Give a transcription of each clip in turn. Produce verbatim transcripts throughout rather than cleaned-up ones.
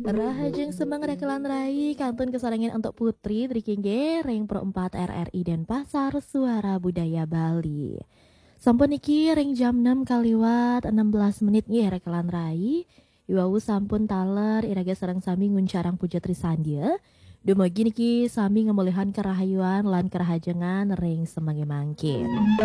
Rahajeng semang rekelan rai kantun kesarangan untuk putri Trikingge ring pro empat R R I Denpasar Suara Budaya Bali. Sampun iki ring jam enam kaliwat enam belas menit nggih rekelan rai. Iwau sampun taler iraga sareng sami nguncarang puja Trisandia. Dumugi niki sami ngemulihan kerahayuan lan kerahajengan ring semanggi mangkin.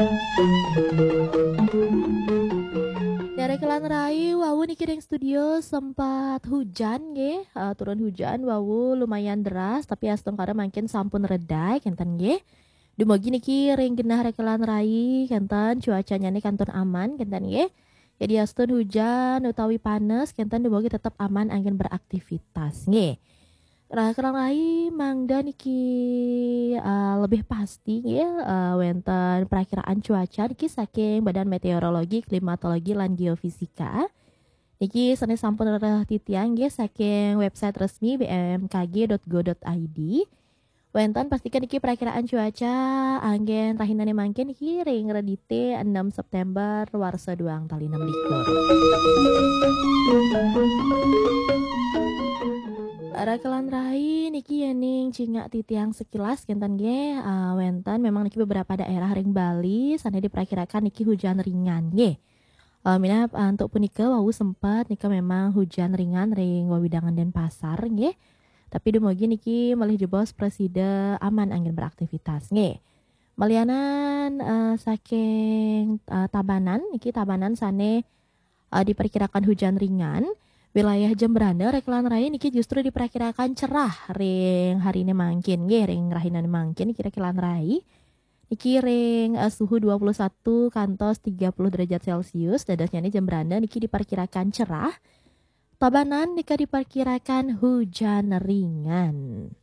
Dari kelan rai, wawu niki ring studio sempat hujan nggih, uh, turun hujan wawu lumayan deras tapi astung kada makin sampun reda kenten nggih. Dumugi niki ring genah rekelan rai kenten cuacanya nih kantun aman kenten nggih. Jadi astun hujan utawi panas kenten dumugi tetap aman angin beraktivitas nggih. Rekelan rai mangda niki uh, lebih pasti ya uh, wenten perakiraan cuaca niki saking Badan Meteorologi, Klimatologi lan Geofisika. Niki sanes sampun titiang nggih saking website resmi b m k g dot go dot i d. Wenten pastikan niki perakiraan cuaca angin rahinane mangkin niki ring redite enam September warsa duang tali enam likur. Rekelan rai niki yening cingak titiang sekilas kenten nggih uh, wenten memang niki beberapa daerah ring Bali sana diperkirakan niki hujan ringan nggih. Uh, mina uh, untuk punika wau sempat nika memang hujan ringan ring Wawidangan Denpasar nggih. Tapi dumugi niki malih jebos presida aman angin beraktivitas nggih. Malianan uh, saking uh, Tabanan niki Tabanan sane uh, diperkirakan hujan ringan. Wilayah Jembrana rekelan rai niki justru diperkirakan cerah ring hari ini mangkin nggih ring rahinan mangkin kira-kira rai. Niki ring uh, suhu dua puluh satu kantos tiga puluh derajat Celcius dadasnya ini Jembrana niki diperkirakan cerah. Tabanan nika diperkirakan hujan ringan.